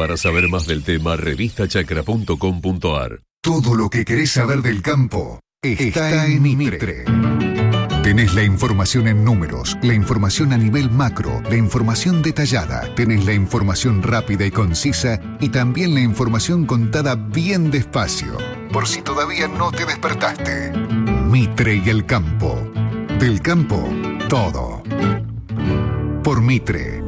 Para saber más del tema, revistachacra.com.ar. Todo lo que querés saber del campo está en Mitre. Tenés la información en números, la información a nivel macro, la información detallada, tenés la información rápida y concisa y también la información contada bien despacio, por si todavía no te despertaste. Mitre y el campo. Del campo, todo. Por Mitre.